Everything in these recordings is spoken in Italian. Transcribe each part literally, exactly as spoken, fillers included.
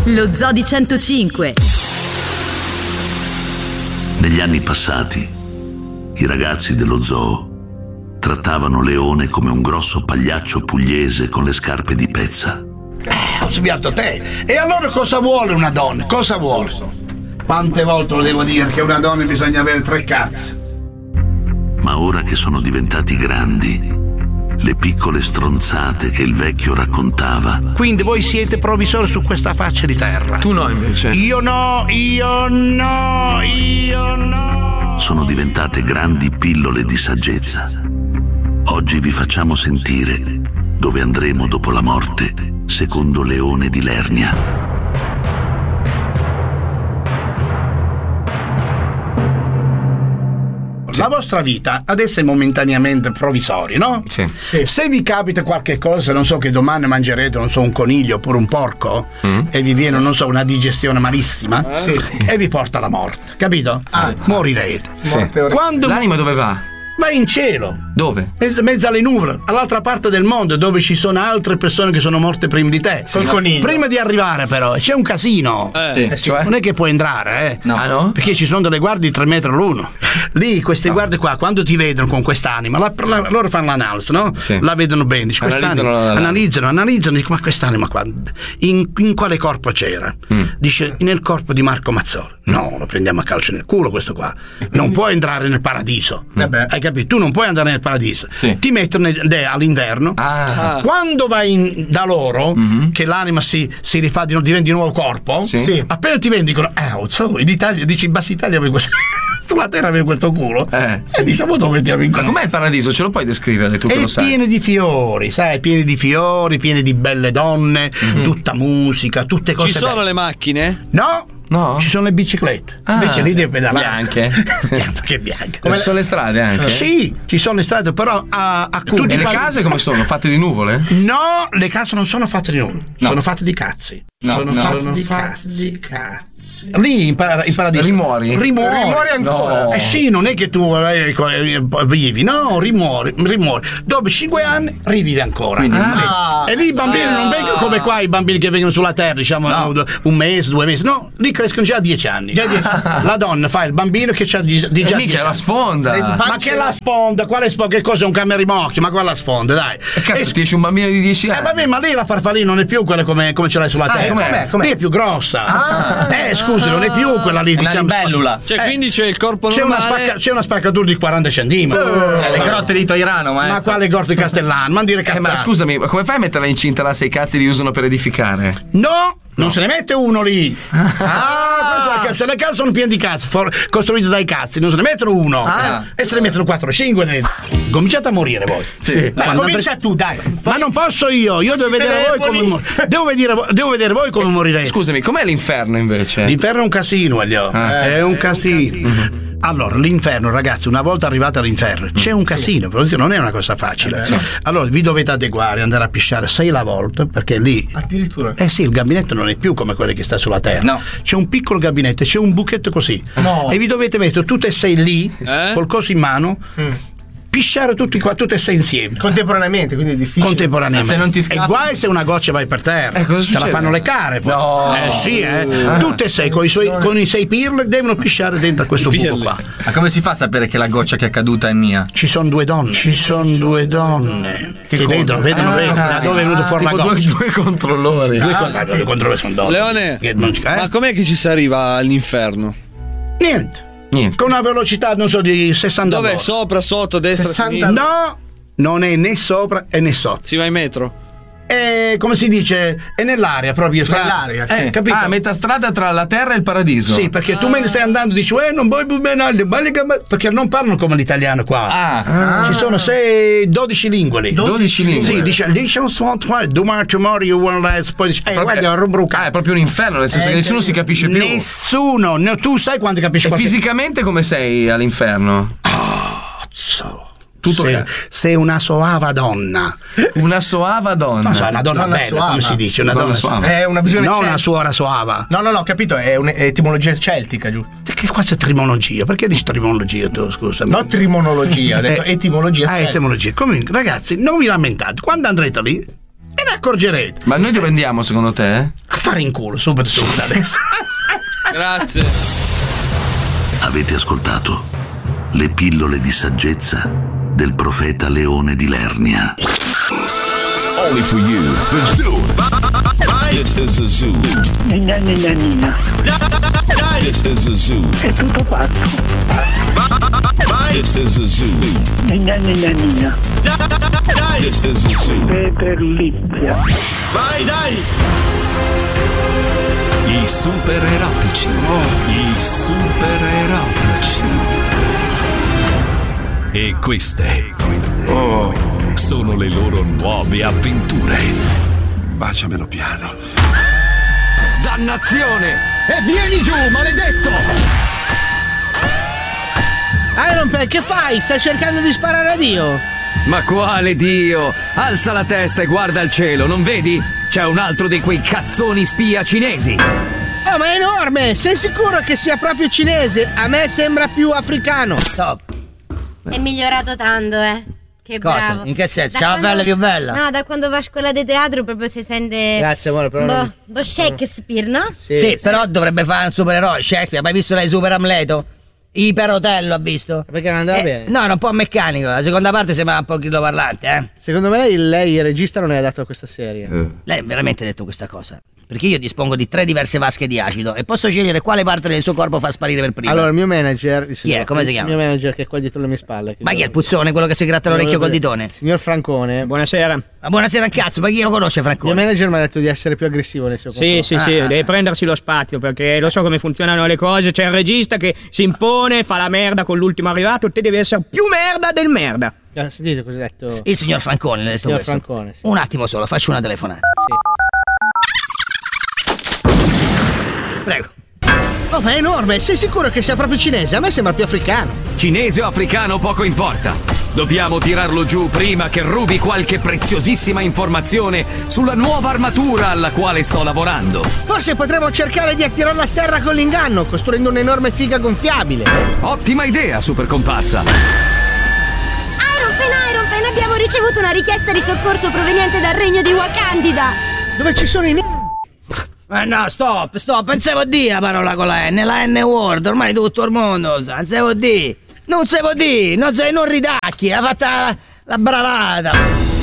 Lo Zoo di centocinque. Negli anni passati, i ragazzi dello zoo trattavano Leone come un grosso pagliaccio pugliese con le scarpe di pezza. Eh, ho sbagliato te. E allora cosa vuole una donna? Cosa vuole? Quante volte lo devo dire che una donna bisogna avere tre cazzi. Ma ora che sono diventati grandi, le piccole stronzate che il vecchio raccontava. Quindi voi siete provvisori su questa faccia di terra. Tu no, invece. Io no, io no, io no. Sono diventate grandi pillole di saggezza. Oggi vi facciamo sentire dove andremo dopo la morte, secondo Leone di Lernia. La vostra vita adesso è momentaneamente provvisoria, no? Sì. Sì. Se vi capita qualche cosa, non so, che domani mangerete, non so, un coniglio oppure un porco, mm. e vi viene, non so, una digestione malissima, eh? sì, sì. e vi porta alla morte, capito? Ah, morirete. Sì. Quando l'anima dove va? Vai in cielo. Dove? Mezzo, mezzo alle nuvole, all'altra parte del mondo, dove ci sono altre persone che sono morte prima di te. Sì, no. Prima di arrivare, però, c'è un casino. Eh. Sì. Eh, cioè? Non è che puoi entrare, eh? No. Ah, no? Perché ci sono delle guardie di tre metri l'uno. Lì, queste no. guardie qua, quando ti vedono con quest'anima, la, la, loro fanno l'analisi, no? Sì. La vedono bene. Dice, analizzano, la, la, analizzano, analizzano, dicono, ma quest'anima qua, in, in quale corpo c'era? Mm. Dice, nel corpo di Marco Mazzoli. No, lo prendiamo a calcio nel culo questo qua. Non puoi entrare nel paradiso. Mm. Hai capito? Tu non puoi andare nel paradiso. Sì. Ti mettono all'inverno. Ah. Quando vai in, da loro, mm-hmm. che l'anima si, si rifà di, diventa di nuovo corpo, sì. Sì. Appena ti vendi dicono, ah, so, in Italia, dici in Bassa Italia questo, sulla terra aveva questo culo. Eh, sì. E diciamo dove mettiamo in culo. Ma com'è il paradiso? Ce lo puoi descrivere tu che è lo sai? È pieno di fiori, sai, pieno di fiori, pieno di belle donne, mm-hmm. tutta musica, tutte cose. Ci sono belle. Le macchine? No. No? Ci sono le biciclette. Ah, invece lì devi pedalare. Bianche. Che bianche. Come ci sono le strade anche? Sì, ci sono le strade, però a, a tutte le case come sono? Fatte di nuvole? No, le case non sono fatte di nuvole, no. Sono fatte di cazzi. No, sono no, fatte sono di fatti cazzi. cazzi. Lì in, para- in paradiso rimuori? Rimuori, rimuori ancora? No. Eh sì, non è che tu eh, vivi, no, rimuori, rimuori. Dopo cinque anni rivivi ancora. Quindi, ah, sì. E lì i bambini ah. non vengono come qua i bambini che vengono sulla terra, diciamo no. un mese, due mesi. No, lì crescono già a dieci anni. Già dieci anni. La donna fa il bambino che c'ha di, di già dieci anni. La sfonda. Ma che la sfonda? Quale sponda? Che cosa è un camerimocchio? Ma quella sfonda, dai. E cazzo, e, ti esce un bambino di dieci anni. Eh vabbè, ma lì la farfallina non è più quella come, come ce l'hai sulla ah, terra. Com'è? Com'è? Lì è più grossa. Ah. Eh scusi, non è più quella lì, diciamo. Libellula. Cioè, eh, quindi c'è il corpo c'è normale. Una spacca, c'è una spaccatura di quaranta centimetri. Eh, le grotte di Toirano, maestro. Ma quale grotte di Castellano? Ma dire cazzate. Eh, ma scusami, come fai a metterla incinta là se i cazzi li usano per edificare? No! Non no. se ne mette uno lì. Ah, se le case sono piene di cazzi, for- costruite dai cazzi, non se ne mettono uno. Ah. E se ne mettono quattro o cinque dentro. Cominciate a morire voi. Sì. Ma comincia tu, dai. Ma non posso io, io devo vedere voi come mor- devo, vedere, devo vedere voi come eh, morirete. Scusami, com'è l'inferno invece? L'inferno è un casino, Elio. Ah. È un casino. Mm-hmm. Allora, l'inferno, ragazzi, una volta arrivati all'inferno c'è un casino, sì. Non è una cosa facile. Sì. Allora, vi dovete adeguare, andare a pisciare sei alla volta, perché lì addirittura. Eh sì, il gabinetto non è più come quello che sta sulla terra. No. C'è un piccolo gabinetto, c'è un buchetto così. No. E vi dovete mettere tutte e sei lì, eh? col coso in mano. Mm. Pisciare tutti qua, tutte e sei insieme. Contemporaneamente, quindi è difficile. Contemporaneamente. Se non ti scappi... E guai se una goccia vai per terra. Eh, cosa succede? Te la fanno lecare poi. No. Eh sì, eh. Ah. Tutte e sei con i, suoi, con i sei pirle devono pisciare dentro a questo buco qua. Ma come si fa a sapere che la goccia che è caduta è mia? Ci sono due donne. Ci sono due donne. Che, che vedono, vedono, ah, vedono da dove è venuto fuori la goccia. Due, due controllori. Due, ah. due controllori sono donne. Leone, che non, eh? ma com'è che ci si arriva all'inferno? Niente. Niente. Con una velocità, non so, di sessanta. Dov'è? Sopra, sotto, destra, sessanta sinistra? No, non è né sopra e né sotto. Si va in metro? È, come si dice, è nell'aria proprio. Tra, nell'aria, sì. eh, capito? Ah, metà strada tra la terra e il paradiso. Sì, perché ah. tu me ne stai andando e dici, eh, non vuoi più bene, perché non parlano come l'italiano qua. Ah. Ci sono sei, dodici lingue lì. dodici lingue? Sì, dice, dice, domani, tomorrow, you will last, poi dice, eh, guarda, ah, è proprio un inferno, nel senso eh, che nessuno si capisce più. Nessuno, no, tu sai quando capisci. E qualche... fisicamente come sei all'inferno? Oh, so. Tutto sei, che... sei una soava donna. Una soava donna. No, so, una donna, donna bella, soava. Come si dice? Una donna, donna soava. È una visione non celtica. Una suora soava. No, no, no, capito, è un'etimologia celtica, giù. Che qua c'è trimonologia? Perché dici trimonologia tu, scusa? No, trimonologia, ho detto eh, etimologia. Ah, etimologia. Comunque, ragazzi, non vi lamentate. Quando andrete lì, ve ne accorgerete. Ma noi dove andiamo secondo te? fare in culo, subito, subito adesso. Grazie. Avete ascoltato le pillole di saggezza del profeta Leone di Lernia. Only for you. The zoo. This is the zoo. Nina, nina, nina. This is the zoo. È tutto pazzo. This is the zoo. Nina, nina, nina. This is the zoo. Peterlizia. Vai, dai! I super erotici. I super erotici. E queste sono le loro nuove avventure. Baciamelo piano. Dannazione! E vieni giù, maledetto! Iron Man, che fai? Stai cercando di sparare a Dio? Ma quale Dio? Alza la testa e guarda il cielo, non vedi? C'è un altro di quei cazzoni spia cinesi. Oh, ma è enorme! Sei sicuro che sia proprio cinese? A me sembra più africano. Top. È migliorato tanto, eh. Che Cosa? bravo. In che senso? Da C'è la quando- pelle più bella? No, da quando va a scuola di teatro proprio si sente. Grazie, amore, però Boh, non- boh Shakespeare, no? Sì, sì, però dovrebbe fare un supereroe. Shakespeare, hai mai visto lei Super Amleto? Iperotello ha visto? Perché non andava Eh, bene? No, era un po' meccanico. La seconda parte sembra un po' parlante, eh. Secondo me il- lei, il regista, non è adatto a questa serie. Lei ha veramente detto questa cosa? Perché io dispongo di tre diverse vasche di acido e posso scegliere quale parte del suo corpo fa sparire per prima. Allora, il mio manager. il Chi è? Come si chiama? Il mio manager che è qua dietro le mie spalle. Ma chi è il puzzone, quello che si gratta l'orecchio col ditone? Signor Francone. Buonasera. Ma buonasera al cazzo, ma chi lo conosce Il mio Francone? manager mi ha detto di essere più aggressivo nei suoi Sì, sì, sì, Ah, deve ah. prendersi lo spazio perché lo so come funzionano le cose. C'è il regista che si impone, fa la merda con l'ultimo arrivato, te devi essere più merda del merda. Ha sentito cosa ha detto? Il signor Francone, le ha detto Signor questo. Francone, sì. Un attimo solo, faccio una telefonata. Prego. Oh, ma è enorme! Sei sicuro che sia proprio cinese? A me sembra più africano. Cinese o africano poco importa. Dobbiamo tirarlo giù prima che rubi qualche preziosissima informazione sulla nuova armatura alla quale sto lavorando. Forse potremmo cercare di attirarlo a terra con l'inganno, costruendo un'enorme figa gonfiabile. Ottima idea, super comparsa. Iron Pen, Iron Pen, abbiamo ricevuto una richiesta di soccorso proveniente dal regno di Wakandida. Dove ci sono i ne- Ma no, stop, stop, non si può dire la parola con la N, la N-word, ormai tutto il mondo lo sa, non si può dire. Non si può dire, non sei, non ridacchi, ha fatto la, la bravata.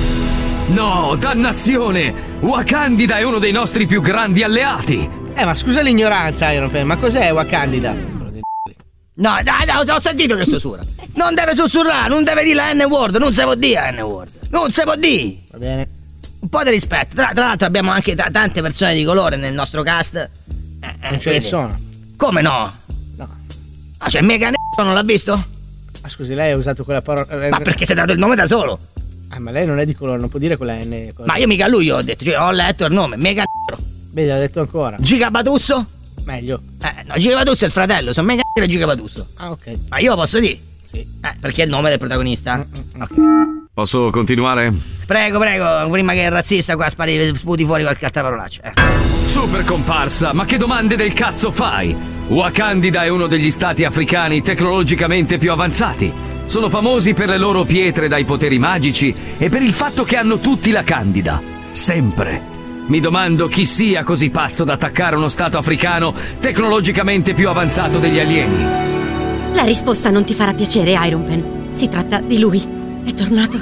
No, dannazione! Wakandida è uno dei nostri più grandi alleati. Eh, ma scusa l'ignoranza, Iron Man, ma cos'è Wakandida? No, dai, dai, ho sentito che sussurra. Non deve sussurrare, non deve dire la N-word, non si può dire la N-word. Non si può dire. Va bene. Un po' di rispetto. Tra, tra l'altro abbiamo anche t- tante persone di colore nel nostro cast. Eh, eh, Non ce ne quindi- sono. Come no? No. Ah, c'è Mega N***o, non l'ha visto? Ah, scusi, lei ha usato quella parola. eh, Ma perché si è dato il nome da solo? Ah, ma lei non è di colore, non può dire quella N. Ma io mica a lui ho detto, cioè ho letto il nome, Mega N***o. Vedi, l'ha detto ancora. Giga Batusso? Meglio. Eh, no, Giga Batusso è il fratello, sono Mega N***o e Giga Batusso. Ah, ok. Ma io lo posso dire? Sì. Eh, perché è il nome del protagonista? Ok. Posso continuare? Prego, prego, prima che il razzista qua spari, sputi fuori qualche altra parolaccia. Eh. Super comparsa, ma che domande del cazzo fai? Wakandida è uno degli stati africani tecnologicamente più avanzati. Sono famosi per le loro pietre dai poteri magici e per il fatto che hanno tutti la candida. Sempre. Mi domando chi sia così pazzo da attaccare uno stato africano tecnologicamente più avanzato degli alieni. La risposta non ti farà piacere, Iron Pen. Si tratta di lui. È tornato.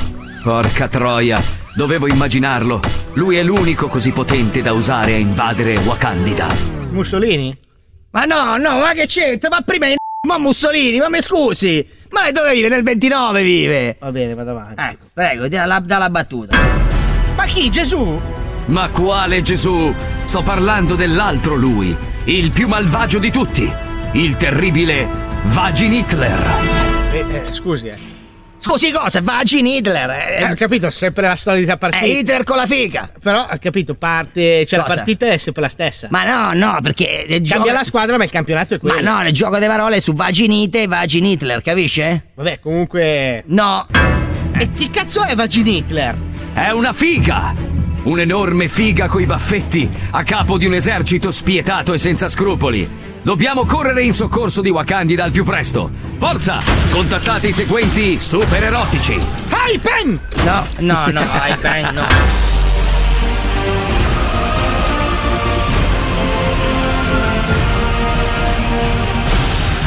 Porca troia, dovevo immaginarlo. Lui è l'unico così potente da usare a invadere Wakandida. Mussolini? Ma no, no, ma che c'entra? Ma prima è ma Mussolini, ma mi scusi! Ma lei dove vive? Nel ventinove vive! Va bene, vado avanti. Ecco, prego, dalla, dalla battuta. Ma chi? Gesù? Ma quale Gesù? Sto parlando dell'altro lui, il più malvagio di tutti, il terribile Vagin Hitler. Eh, eh, scusi, eh. Scusi cosa? Vagin Hitler? Eh, Eh, ho capito, sempre la solita partita. è Hitler con la figa! Però, ho capito, parte. Cioè, Cosa? la partita è sempre la stessa. Ma no, no, perché nel Cambia gioco... la squadra, ma il campionato è quello. Ma no, nel gioco delle parole su Vaginite e Vagin Hitler, capisce? Vabbè, comunque. No. E chi cazzo è Vagin Hitler? È una figa! Un'enorme figa coi baffetti, a capo di un esercito spietato e senza scrupoli. Dobbiamo correre in soccorso di Wakandida al più presto. Forza! Contattate i seguenti super erotici. Hai pen! No, no, no, hai pen, no.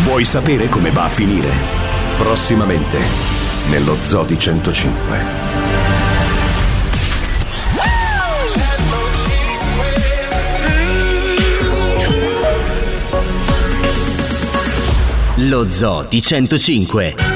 Vuoi sapere come va a finire? Prossimamente, nello Zoo di centocinque. Lo Zoo di centocinque.